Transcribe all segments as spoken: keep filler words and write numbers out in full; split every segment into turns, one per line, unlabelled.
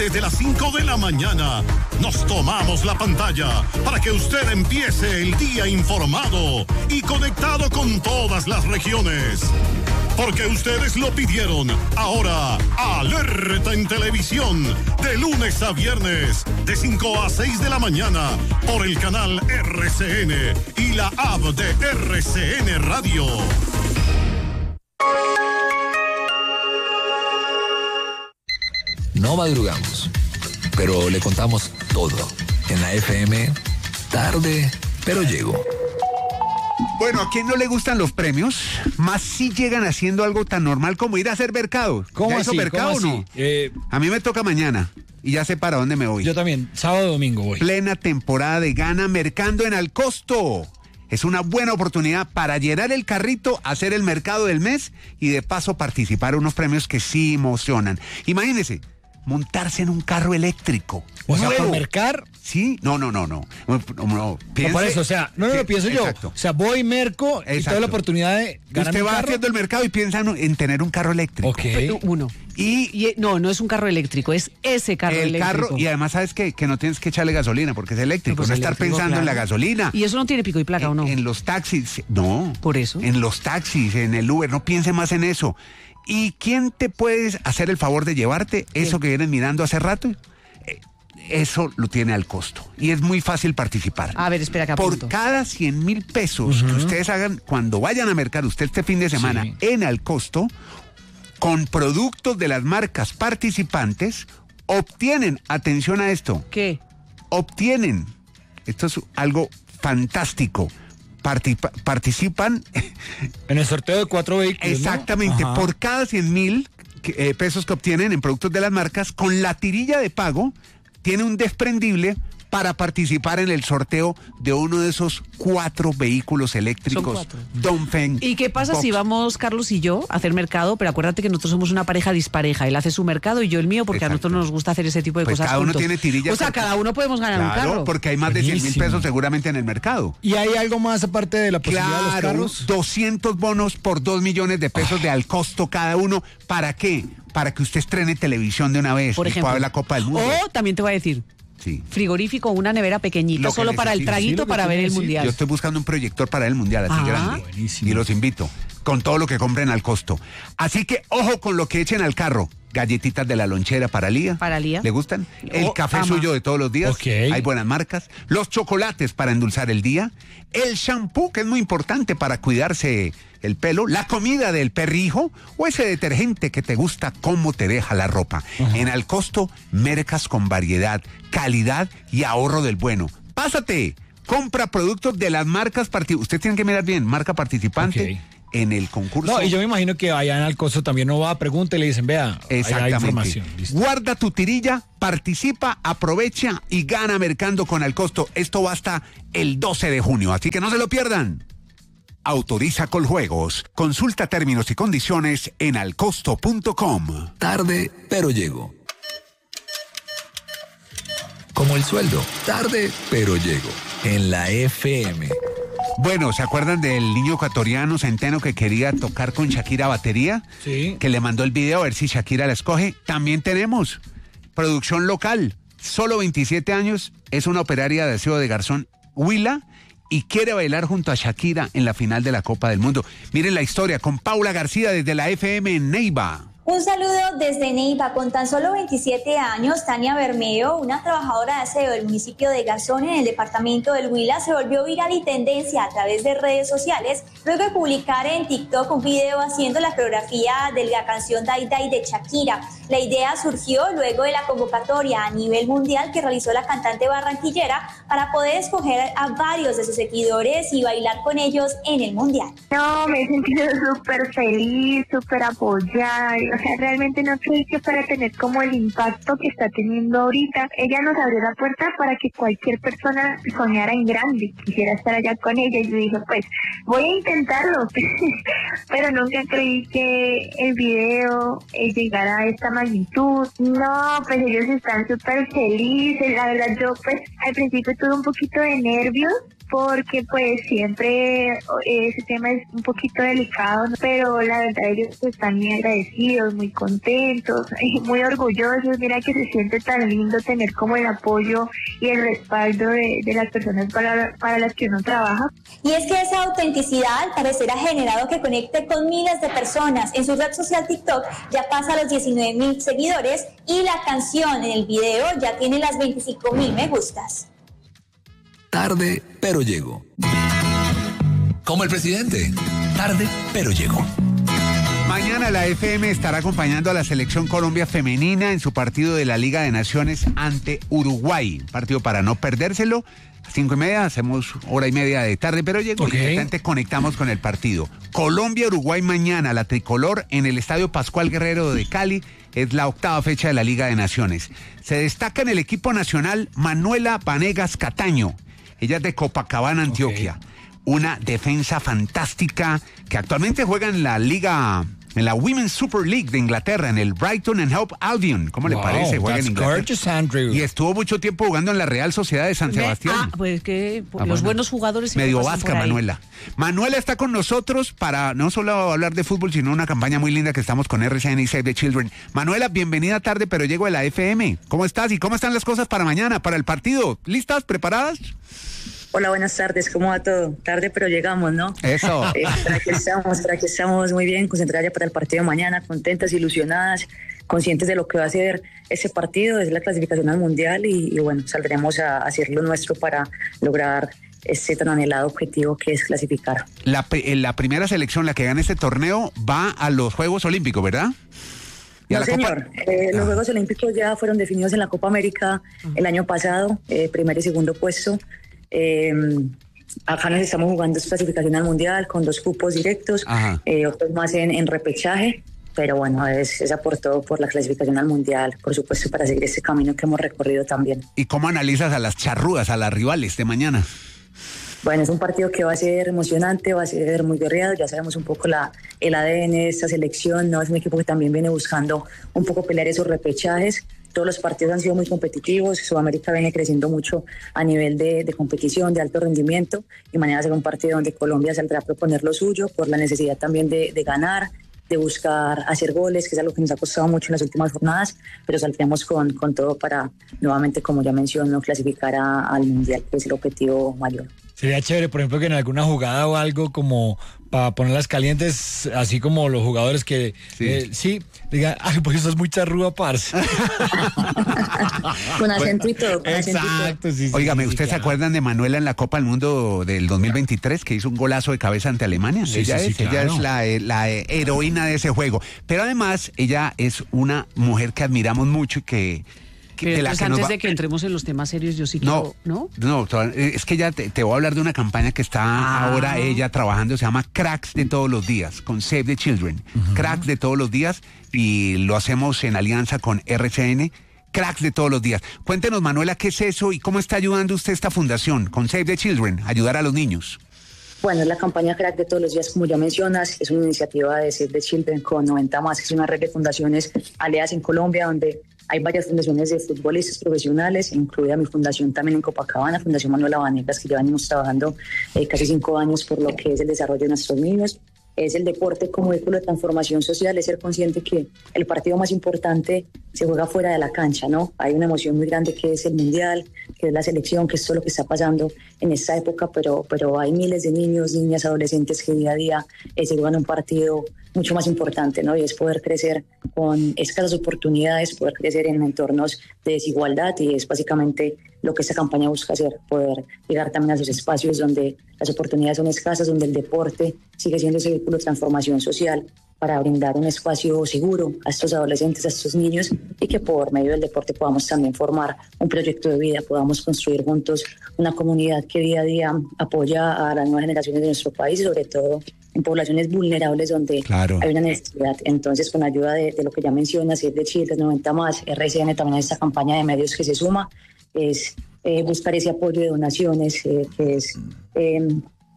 desde las cinco de la mañana. Nos tomamos la pantalla para que usted empiece el día informado y conectado con todas las regiones. Porque ustedes lo pidieron. Ahora, Alerta en Televisión, de lunes a viernes, de cinco a seis de la mañana, por el canal R C N y la app de R C N Radio.
No madrugamos, pero le contamos todo. En la F M, tarde, pero llego.
Bueno, ¿a quién no le gustan los premios? Más si llegan haciendo algo tan normal como ir a hacer mercado.
¿Cómo
¿Ya
así?
hizo mercado
¿Cómo
o no?
así? Eh,
A mí me toca mañana y ya sé para dónde me voy.
Yo también, sábado y domingo voy.
Plena temporada de Gana Mercando en Alcosto. Es una buena oportunidad para llenar el carrito, hacer el mercado del mes y de paso participar en unos premios que sí emocionan. Imagínense, montarse en un carro eléctrico.
O sea,
nuevo.
por mercar.
Sí, no, no, no, no. no, no, no. Piense-
No, por eso, o sea, no, no
Sí,
lo pienso yo.
exacto.
O sea, voy, merco y
Exacto.
tengo la oportunidad de ganar
Usted
un
va
carro.
haciendo el mercado y piensa en, en tener un carro eléctrico.
Ok.
Uno.
Y
Y, eh, no, no es un carro eléctrico, es ese carro
el
eléctrico.
carro, y además sabes qué? Que no tienes que echarle gasolina porque es eléctrico,
Pues
no estar
eléctrico,
pensando en la
claro.
gasolina.
¿Y eso no tiene pico y placa o no?
En, en los taxis, no.
Por eso.
En los taxis, en el Uber, no piense más en eso. ¿Y quién te puede hacer el favor de llevarte eso que vienes mirando hace rato? Eh, Eso lo tiene al costo. Y es muy fácil participar.
A ver, espera que
Por
apunto.
cada cien mil pesos que ustedes hagan cuando vayan a mercar usted este fin de semana
Sí.
en al costo, con productos de las marcas participantes, obtienen, atención a esto,
¿Qué?
obtienen, esto es algo fantástico, Partipa- participan
En el sorteo de cuatro vehículos. ¿no?
exactamente
Ajá.
por cada cien mil eh, pesos que obtienen en productos de las marcas, con la tirilla de pago, tiene un desprendible para participar en el sorteo de uno de esos cuatro vehículos eléctricos
cuatro.
Dongfeng.
¿Y qué pasa
Box.
si vamos Carlos y yo a hacer mercado? Pero acuérdate que nosotros somos una pareja dispareja. Él hace su mercado y yo el mío, porque
Exacto.
a nosotros nos gusta hacer ese tipo de
Pues
cosas
cada uno
juntos.
tiene tirillas
O sea,
porque-
cada uno podemos ganar un
Claro,
carro.
porque hay más de cien mil
Buenísimo.
pesos seguramente en el mercado.
¿Y hay algo más aparte de la posibilidad de los
Claro,
carros?
doscientos bonos por dos millones de pesos de al costo cada uno. ¿Para qué? Para que usted estrene televisión de una vez
Por
y
ejemplo.
pueda ver la Copa del Mundo.
O también te voy a decir,
Sí.
frigorífico, una nevera pequeñita,
Lo que
solo para el
necesite.
Sí,
traguito
lo que
para
te
ver
iba a
el
decir.
mundial.
Yo estoy buscando un proyector para el mundial, así
Ah.
grande.
Buenísimo.
Y los invito. Con todo lo que compren al costo. Así que ojo con lo que echen al carro. Galletitas de la lonchera para Lía.
Para Lía.
¿Le gustan? El
Oh,
café
ama.
suyo de todos los días.
Ok.
Hay buenas marcas. Los chocolates para endulzar el día. El shampoo, que es muy importante para cuidarse el pelo. La comida del perrijo. O ese detergente que te gusta cómo te deja la ropa. En al costo, mercas con variedad, calidad y ahorro del bueno. ¡Pásate! Compra productos de las marcas participantes. Usted tiene que mirar bien, marca participante
Ok.
en el concurso.
No, y yo me imagino que allá en Alcosto también no va a pregunta y le dicen, vea, ahí hay
Exactamente.
información. Listo.
Guarda tu tirilla, participa, aprovecha y gana mercando con al costo. Esto va hasta el doce de junio, así que no se lo pierdan. Autoriza Coljuegos. Consulta términos y condiciones en alcosto punto com.
Tarde, pero llego. Como el sueldo, tarde, pero llego. En la F M.
Bueno, ¿se acuerdan del niño ecuatoriano Centeno que quería tocar con Shakira batería?
Sí.
Que le mandó el video a ver si Shakira la escoge. También tenemos producción local. Solo veintisiete años, es una operaria de aseo de Garzón, Huila, y quiere bailar junto a Shakira en la final de la Copa del Mundo. Miren la historia con Paula García desde la F M en Neiva.
Un saludo desde Neiva. Con tan solo veintisiete años, Tania Bermeo, una trabajadora de aseo del municipio de Garzón en el departamento del Huila, se volvió viral y tendencia a través de redes sociales luego de publicar en TikTok un video haciendo la coreografía de la canción Dai Dai de Shakira. La idea surgió luego de la convocatoria a nivel mundial que realizó la cantante barranquillera para poder escoger a varios de sus seguidores y bailar con ellos en el mundial.
No, me he sentido súper feliz, súper apoyada. O sea, realmente no creí que para tener como el impacto que está teniendo ahorita. Ella nos abrió la puerta para que cualquier persona soñara en grande, quisiera estar allá con ella. Y yo dije, pues, voy a intentarlo. Pero nunca creí que el video eh, llegara a esta magnitud. No, pues ellos están súper felices. La verdad, yo pues al principio tuve un poquito de nervios, porque pues siempre ese tema es un poquito delicado, ¿no? Pero la verdad ellos están muy agradecidos, muy contentos, muy orgullosos. Mira que se siente tan lindo tener como el apoyo y el respaldo de, de las personas para, para las que uno trabaja.
Y es que esa autenticidad al parecer ha generado que conecte con miles de personas. En su red social TikTok ya pasa a los diecinueve mil seguidores y la canción en el video ya tiene las veinticinco mil me gustas.
Tarde, pero llego. Como el presidente. Tarde, pero llegó.
Mañana la F M estará acompañando a la Selección Colombia Femenina en su partido de la Liga de Naciones ante Uruguay. Partido para no perdérselo. A cinco y media hacemos hora y media de tarde, pero llegó.
Okay.
Y instante conectamos con el partido. Colombia-Uruguay mañana, la tricolor en el Estadio Pascual Guerrero de Cali. Es la octava fecha de la Liga de Naciones. Se destaca en el equipo nacional Manuela Vanegas Cataño. Ella es de Copacabana, Antioquia. Okay. Una defensa fantástica que actualmente juega en la Liga, en la Women's Super League de Inglaterra, en el Brighton and Hove Albion. ¿Cómo le
wow,
parece? Juega en Inglaterra.
Gorgeous, Andrew.
Y estuvo mucho tiempo jugando en la Real Sociedad de San Sebastián.
Ah, pues que
ah,
los
bueno.
buenos jugadores...
Medio vasca, Manuela. Manuela está con nosotros para no solo hablar de fútbol, sino una campaña muy linda que estamos con R C N y Save the Children. Manuela, bienvenida tarde, pero llego de la F M. ¿Cómo estás y cómo están las cosas para mañana, para el partido? ¿Listas? ¿Preparadas?
Hola, buenas tardes, ¿cómo va todo? Tarde, pero llegamos, ¿no?
Eso.
Eh, para que estamos, para que estamos muy bien, concentradas ya para el partido de mañana, contentas, ilusionadas, conscientes de lo que va a ser ese partido, es la clasificación al Mundial y, y bueno, saldremos a, a hacer lo nuestro para lograr ese tan anhelado objetivo que es clasificar.
La, la primera selección, la que gana este torneo, va a los Juegos Olímpicos, ¿verdad?
No, señor. Copa... Eh, los ah. Juegos Olímpicos ya fueron definidos en la Copa América el año pasado, eh, primer y segundo puesto. Eh, acá nos estamos jugando clasificación al Mundial con dos cupos directos, eh, otros más en, en repechaje, pero bueno, es, es aportado por la clasificación al Mundial, por supuesto, para seguir ese camino que hemos recorrido también.
¿Y cómo analizas a las charrúas, a las rivales de mañana?
Bueno, es un partido que va a ser emocionante, va a ser muy guerreado, ya sabemos un poco la, el A D N de esta selección, ¿no? Es un equipo que también viene buscando un poco pelear esos repechajes. Todos los partidos han sido muy competitivos, Sudamérica viene creciendo mucho a nivel de, de competición, de alto rendimiento, y mañana será un partido donde Colombia saldrá a proponer lo suyo por la necesidad también de, de ganar, de buscar hacer goles, que es algo que nos ha costado mucho en las últimas jornadas, pero saldremos con, con todo para nuevamente, como ya menciono, clasificar a, al Mundial, que es el objetivo mayor.
Sería chévere, por ejemplo, que en alguna jugada o algo como para ponerlas calientes, así como los jugadores que sí, eh, sí digan, ay, pues eso es muy charrúa, parce.
Con acento y todo. Con
Exacto, sí, sí.
Óigame,
sí,
¿ustedes
claro.
se acuerdan de Manuela en la Copa del Mundo del dos mil veintitrés, que hizo un golazo de cabeza ante Alemania?
Sí,
ella
sí,
es,
sí,
ella
claro.
es la, la heroína de ese juego. Pero además, ella es una mujer que admiramos mucho y que...
Que, de la pues que antes va... de que entremos en los temas serios, yo sí quiero, ¿no?
No, no, es que ya te, te voy a hablar de una campaña que está ah. ahora ella trabajando, se llama Cracks de Todos los Días, con Save the Children. Uh-huh. Cracks de Todos los Días, y lo hacemos en alianza con R C N. Cracks de Todos los Días. Cuéntenos, Manuela, ¿qué es eso y cómo está ayudando usted esta fundación con Save the Children, ayudar a los niños?
Bueno, la campaña Crack de Todos los Días, como ya mencionas, es una iniciativa de Save the Children con noventa más, que es una red de fundaciones aliadas en Colombia, donde hay varias fundaciones de futbolistas profesionales, incluida mi fundación también en Copacabana, Fundación Manuela Vanegas, que ya venimos trabajando eh, casi cinco años por lo que es el desarrollo de nuestros niños. Es el deporte como vehículo de transformación social, es ser consciente que el partido más importante se juega fuera de la cancha, ¿no? Hay una emoción muy grande que es el Mundial, que es la selección, que es todo lo que está pasando en esta época, pero, pero hay miles de niños, niñas, adolescentes que día a día eh, se juegan un partido mucho más importante, ¿no? Y es poder crecer con escasas oportunidades, poder crecer en entornos de desigualdad, y es básicamente lo que esta campaña busca hacer, poder llegar también a esos espacios donde las oportunidades son escasas, donde el deporte sigue siendo ese vehículo de transformación social para brindar un espacio seguro a estos adolescentes, a estos niños, y que por medio del deporte podamos también formar un proyecto de vida, podamos construir juntos una comunidad que día a día apoya a las nuevas generaciones de nuestro país, sobre todo en poblaciones vulnerables donde claro. hay una necesidad. Entonces, con ayuda de, de lo que ya mencionas, Save the Children, noventa más, R C N también, esta campaña de medios que se suma, es eh, buscar ese apoyo de donaciones, eh, que es eh,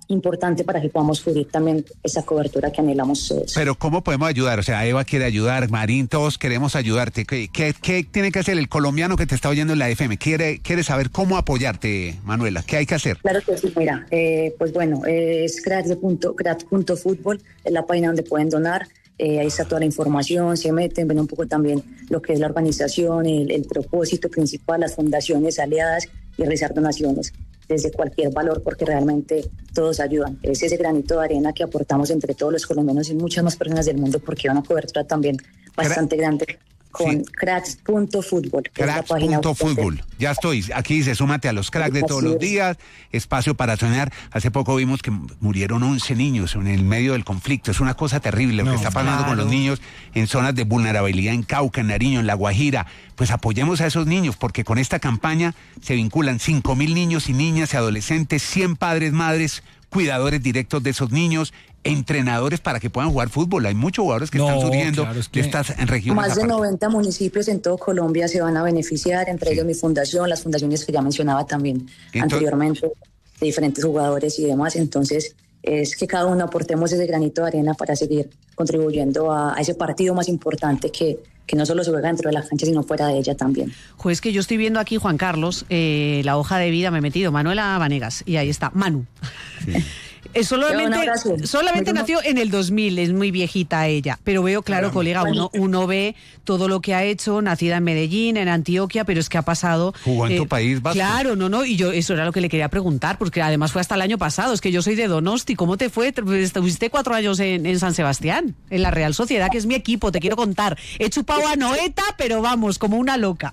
importante para que podamos cubrir también esa cobertura que anhelamos todos.
Pero ¿cómo podemos ayudar? O sea, Eva quiere ayudar, Marín, todos queremos ayudarte. ¿Qué, qué, qué tiene que hacer el colombiano que te está oyendo en la F M? ¿Quiere, quiere saber cómo apoyarte, Manuela? ¿Qué hay que hacer?
Claro que sí, mira, eh, pues bueno, eh, es cracks punto fútbol, es la página donde pueden donar. Eh, ahí está toda la información, se meten, ven un poco también lo que es la organización, el, el propósito principal, las fundaciones aliadas y realizar donaciones desde cualquier valor, porque realmente todos ayudan. Es ese granito de arena que aportamos entre todos los colombianos y muchas más personas del mundo, porque hay una cobertura también bastante Cra- grande con sí. cracks punto fútbol.
cracks punto fútbol. Ya estoy. Aquí dice, súmate a los cracks de todos los días, espacio para soñar. Hace poco vimos que murieron once niños en el medio del conflicto. Es una cosa terrible lo no, que está pasando claro. con los niños en zonas de vulnerabilidad, en Cauca, en Nariño, en La Guajira. Pues apoyemos a esos niños, porque con esta campaña se vinculan cinco mil niños y niñas y adolescentes, cien padres, madres, cuidadores directos de esos niños, entrenadores para que puedan jugar fútbol. Hay muchos jugadores que no, están surgiendo claro, es que de estas en regiones.
Más de
aparte.
noventa municipios en todo Colombia se van a beneficiar, entre sí. ellos mi fundación, las fundaciones que ya mencionaba también Entonces, anteriormente, de diferentes jugadores y demás. Entonces, es que cada uno aportemos ese granito de arena para seguir contribuyendo a, a ese partido más importante que que no solo se juega dentro de la cancha, sino fuera de ella también.
Pues que yo estoy viendo aquí, Juan Carlos, eh, la hoja de vida, me he metido, Manuela Vanegas, y ahí está, Manu. Sí. Eh, solamente solamente nació en el dos mil, es muy viejita ella, pero veo, claro, colega, uno, uno ve todo lo que ha hecho, nacida en Medellín, en Antioquia, pero es que ha pasado...
Jugó en
eh,
tu país, Vasco.
Claro, no, no, y yo eso era lo que le quería preguntar, porque además fue hasta el año pasado, es que yo soy de Donosti, ¿cómo te fue? Estuviste cuatro años en, en San Sebastián, en la Real Sociedad, que es mi equipo, te quiero contar. He chupado a Noeta, pero vamos, como una loca.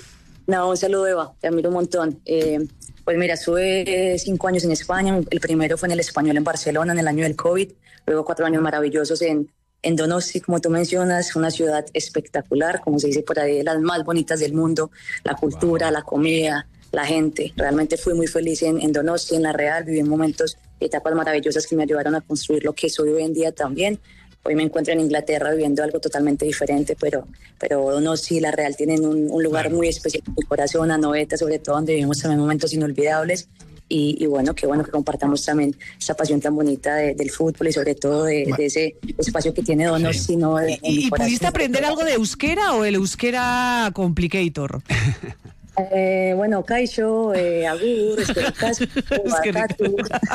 No, un saludo, Eva, te admiro un montón. Eh... Pues mira, estuve cinco años en España, el primero fue en el Español en Barcelona en el año del COVID, luego cuatro años maravillosos en, en Donosti, como tú mencionas, una ciudad espectacular, como se dice por ahí, las más bonitas del mundo, la cultura, wow. la comida, la gente. Realmente fui muy feliz en, en Donosti, en La Real, viví momentos, etapas maravillosas que me ayudaron a construir lo que soy hoy en día también. Hoy me encuentro en Inglaterra viviendo algo totalmente diferente, pero, pero Donosti y La Real tienen un, un lugar claro. muy especial en mi corazón, a Noeta sobre todo, donde vivimos también momentos inolvidables. Y, y bueno, qué bueno que compartamos también esa pasión tan bonita de, del fútbol y sobre todo de, de ese espacio que tiene Donosti. Sí. No de,
¿Y, y pudiste aprender algo de euskera o el euskera complicator?
Eh, bueno, Kaixo, eh, Agur, Eskerikasko, Barkatu.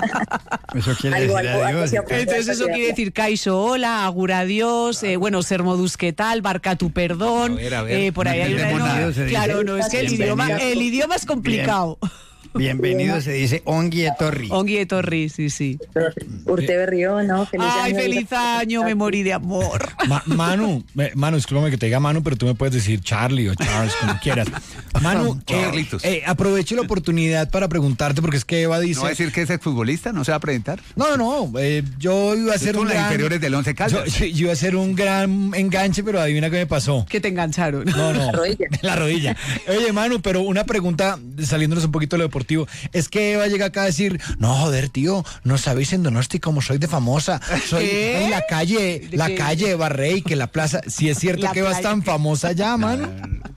Eso quiere decir adiós.
Entonces eso quiere decir Kaixo, hola, Agur, adiós, eh, bueno, Sermodus, ¿qué tal? Barkatu, perdón. A ver, a ver. Eh, por ahí no hay una... No, claro, no, es que el idioma, el idioma es complicado.
Bien. Bienvenido, se dice Ongi Etorri.
Ongi Etorri, sí, sí.
Urte Berrío, ¿no?
Feliz Ay, año feliz año, me morí de amor.
Ma, Manu, Manu, discúlpame que te diga Manu, pero tú me puedes decir Charlie o Charles, como quieras. Manu, eh, eh, aprovecho la oportunidad para preguntarte, porque es que Eva dice...
¿No va a decir que es exfutbolista? ¿No se va a presentar?
No, no, no, eh, yo iba a hacer un
gran... las inferiores del Once Caldas.
Yo, yo iba a hacer un gran enganche, pero adivina qué me pasó.
¿Qué te engancharon?
No, no.
La rodilla.
La rodilla. Oye, Manu, pero una pregunta, saliéndonos un poquito de lo deportivo. Es que Eva llega acá a decir, no, joder, tío, no sabéis en Donosti cómo soy de famosa. Soy en la calle, la ¿Qué? calle Barrey, que la plaza, si es cierto la que Eva es tan famosa ya, Manu.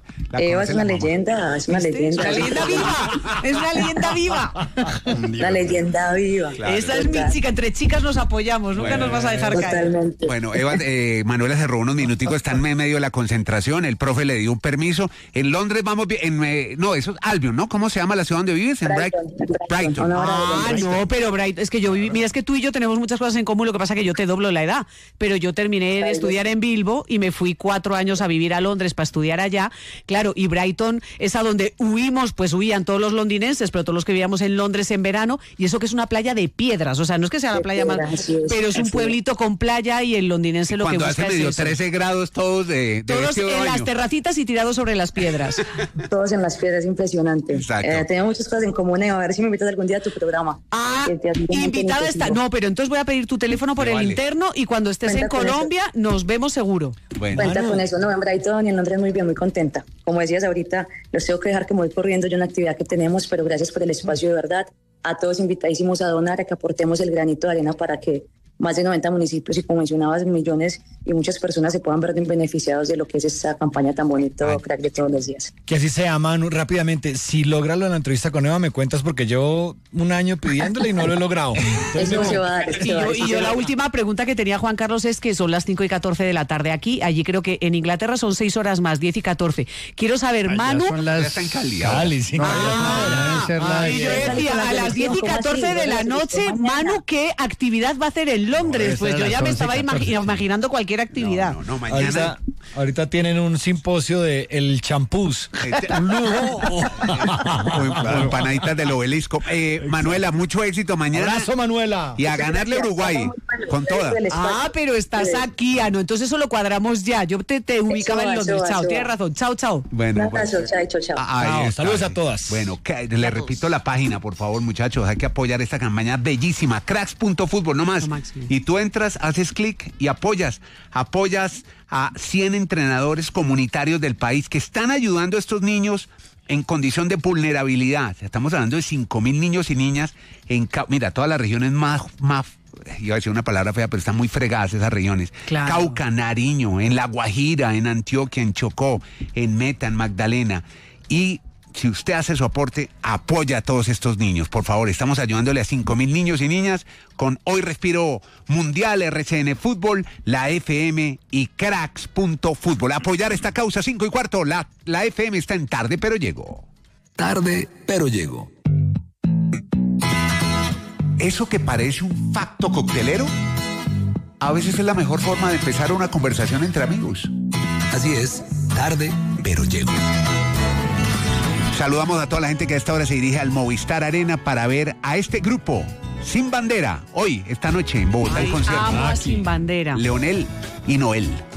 Eva es una leyenda, es una leyenda.
Es una leyenda viva, es una leyenda viva.
Una leyenda viva.
Claro, Esa es total. mi chica, entre chicas nos apoyamos, nunca bueno, nos vas a dejar
totalmente.
caer.
Bueno, Eva, eh, Manuela se robó unos minuticos, está en medio de la concentración, el profe le dio un permiso. En Londres vamos bien, en, eh, no, eso es Albion, ¿no? ¿Cómo se llama la ciudad donde vives? En Brighton.
Brighton.
Brighton.
Ah, no, pero Brighton, es que yo viví, mira, es que tú y yo tenemos muchas cosas en común, lo que pasa es que yo te doblo la edad, pero yo terminé de estudiar en Bilbo y me fui cuatro años a vivir a Londres para estudiar allá, claro, y Brighton es a donde huimos, pues huían todos los londinenses, pero todos los que vivíamos en Londres en verano, y eso que es una playa de piedras, o sea, no es que sea la playa más, pero es un pueblito con playa y el londinense lo que busca es
cuando hace medio trece grados todos de, de
todos en
baño.
Las terracitas y tirados sobre las piedras.
Todos en las piedras, impresionante. Exacto. Eh, tenemos muchas cosas en común, eh. A ver si me invitas algún día a tu programa.
Ah, invitada está. No, pero entonces voy a pedir tu teléfono por el interno y cuando estés en Colombia nos vemos seguro.
Bueno. Cuenta con eso, no, en Brighton y en Londres muy bien, muy contenta. Como decías ahorita, los tengo que dejar que me voy corriendo yo una actividad que tenemos, pero gracias por el espacio de verdad. A todos invitadísimos a donar, a que aportemos el granito de arena para que más de noventa municipios y, como mencionabas, millones y muchas personas se puedan ver beneficiados de lo que es esta campaña tan bonita, Crack de todos los días.
Que así sea, Manu. Rápidamente, si logras lo de la entrevista con Eva, me cuentas, porque yo un año pidiéndole y no lo he logrado. Entonces,
Eso
no.
se va a dar. eso
Y
se va a
yo,
dar,
y
eso
yo
se
la
va a dar.
última pregunta que tenía Juan Carlos es que son las cinco y catorce de la tarde aquí. Allí creo que en Inglaterra son seis horas más, diez y catorce. Quiero saber, Manu.
Son las...
Ya está en Cali ahora.
Cali, sí.
Ah,
Deben ser las-
y yo decía, a las diez y catorce de la noche, Manu, ¿qué actividad va a hacer en Londres?
Esa
Pues
de
yo
las
ya me
once y
estaba
catorce.
imagi- imaginando cualquier actividad.
No, no, no, mañana.
Ahorita, ahorita tienen un simposio de el champús.
Este-
Un lujo.
O em- o empanaditas del obelisco. Eh, Manuela, mucho éxito mañana.
Abrazo, Manuela.
Y a ganarle a Uruguay con toda.
Ah, pero estás aquí, Ano. Entonces eso lo cuadramos ya. Yo te, te ubicaba
va,
en
eso
Londres.
va,
Chao,
eso
tienes
va.
razón. Chao, chao.
Bueno,
Un abrazo,
pues,
chao, chao.
ah, ahí
Chao,
está.
saludos a todas.
Bueno, que- le repito la página, por favor, muchachos. Hay que apoyar esta campaña bellísima. cracks punto fútbol, no más.
Lo máximo.
Y tú entras, haces clic y apoyas. Apoyas a cien entrenadores comunitarios del país que están ayudando a estos niños en condición de vulnerabilidad. Estamos hablando de cinco mil niños y niñas en... Ca- Mira, todas las regiones más... más iba a decir una palabra fea, pero están muy fregadas esas regiones.
Claro.
Cauca, Nariño, en La Guajira, en Antioquia, en Chocó, en Meta, en Magdalena. Y si usted hace su aporte, apoya a todos estos niños. Por favor, estamos ayudándole a cinco mil niños y niñas con Hoy Respiro Mundial, R C N Fútbol, la F M y cracks punto fútbol. Apoyar esta causa, cinco y cuarto. La, la F M está en tarde, pero llegó.
Tarde, pero llego.
Eso que parece un facto coctelero, a veces es la mejor forma de empezar una conversación entre amigos.
Así es, tarde, pero llego.
Saludamos a toda la gente que a esta hora se dirige al Movistar Arena para ver a este grupo Sin Bandera, hoy, esta noche en Bogotá, el
Ay,
concierto.
amo a Sin Bandera.
Leonel y Noel.